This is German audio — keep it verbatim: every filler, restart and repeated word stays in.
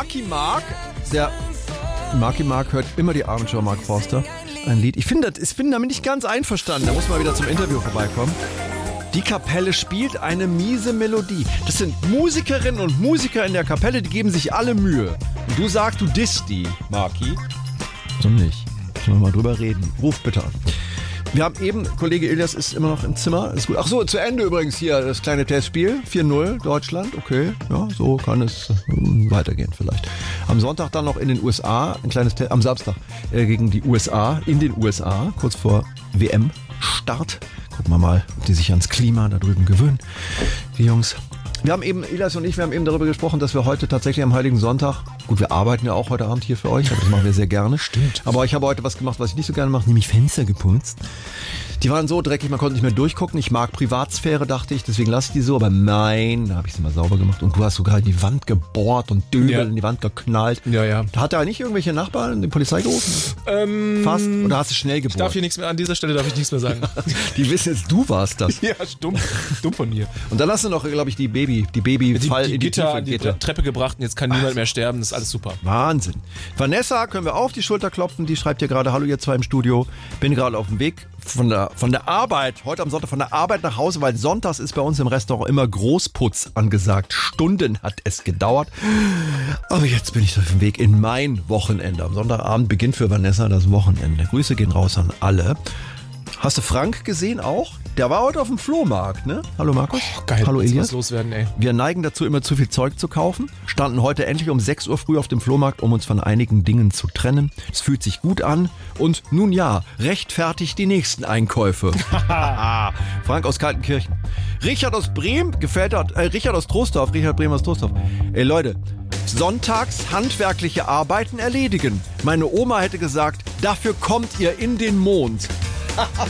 Marky Mark, der Marky Mark hört immer die Abendschau Mark Forster. Ein Lied. Ich finde ich bin damit nicht ganz einverstanden. Da muss man wieder zum Interview vorbeikommen. Die Kapelle spielt eine miese Melodie. Das sind Musikerinnen und Musiker in der Kapelle, die geben sich alle Mühe. Und du sagst, du disst die, Marky. So nicht. Müssen wir mal drüber reden. Ruf bitte an. Wir haben eben, Kollege Ilias ist immer noch im Zimmer. Ist gut. Ach so, zu Ende übrigens hier das kleine Testspiel. vier null Deutschland, okay. Ja, so kann es weitergehen vielleicht. Am Sonntag dann noch in den U S A, ein kleines Test, am Samstag äh, gegen die U S A, in den U S A, kurz vor W M-Start. Gucken wir mal, ob die sich ans Klima da drüben gewöhnen, die Jungs. Wir haben eben, Ilias und ich, wir haben eben darüber gesprochen, dass wir heute tatsächlich am Heiligen Sonntag, gut, wir arbeiten ja auch heute Abend hier für euch, aber das machen wir sehr gerne. Stimmt. Aber ich habe heute was gemacht, was ich nicht so gerne mache, nämlich Fenster geputzt. Die waren so dreckig, man konnte nicht mehr durchgucken. Ich mag Privatsphäre, dachte ich, deswegen lasse ich die so. Aber nein, da habe ich sie mal sauber gemacht. Und du hast sogar in die Wand gebohrt und Döbel ja. in die Wand geknallt. Ja, ja. Hat da nicht irgendwelche Nachbarn die Polizei gerufen? Ähm, Fast? Oder hast du schnell gebohrt? Ich darf hier nichts mehr, an dieser Stelle darf ich nichts mehr sagen. Die wissen jetzt, du warst das. Ja, dumm, dumm von mir. Und dann hast du noch, glaube ich, die Baby, die Babyfall die, die in die Gitter, Tiefe, die Gitter. Treppe gebracht und jetzt kann niemand mehr sterben. Das ist alles super. Wahnsinn. Vanessa, können wir auf die Schulter klopfen. Die schreibt hier gerade, hallo ihr zwei im Studio. Bin gerade auf dem Weg von der, von der Arbeit, heute am Sonntag von der Arbeit nach Hause, weil sonntags ist bei uns im Restaurant immer Großputz angesagt. Stunden hat es gedauert. Aber jetzt bin ich auf dem Weg in mein Wochenende. Am Sonntagabend beginnt für Vanessa das Wochenende. Grüße gehen raus an alle. Hast du Frank gesehen auch? Der war heute auf dem Flohmarkt, ne? Hallo Markus. Oh, geil. Hallo Elias. Was loswerden, ey. Wir neigen dazu, immer zu viel Zeug zu kaufen. Standen heute endlich um sechs Uhr früh auf dem Flohmarkt, um uns von einigen Dingen zu trennen. Es fühlt sich gut an. Und nun ja, rechtfertigt die nächsten Einkäufe. Frank aus Kaltenkirchen. Richard aus Bremen, gefällt hat, äh, Richard aus Troisdorf, Richard Bremen aus Troisdorf. Ey Leute, sonntags handwerkliche Arbeiten erledigen. Meine Oma hätte gesagt, dafür kommt ihr in den Mond.